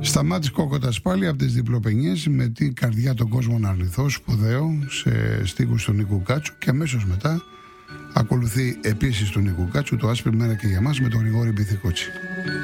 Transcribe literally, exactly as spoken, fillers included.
Σταμάτης Κόκοτας πάλι από τις διπλοπενιές με την καρδιά των κόσμων αρνηθώ, σπουδαίο, σε στίχους του Νίκου Κάτσου, και αμέσως μετά ακολουθεί επίσης του Νίκου Κάτσου το Άσπρη μέρα και για μας με τον Γρηγόρη Μπιθικότσι.